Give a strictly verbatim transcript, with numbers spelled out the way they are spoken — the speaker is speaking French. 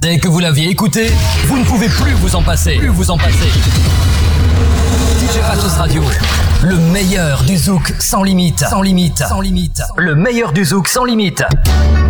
Malgré que vous l'aviez écouté, vous ne pouvez plus vous en passer. Plus vous en passer. D J Patos Radio, le meilleur du zouk sans limite. Sans limite. Sans limite. Le meilleur du zouk sans limite.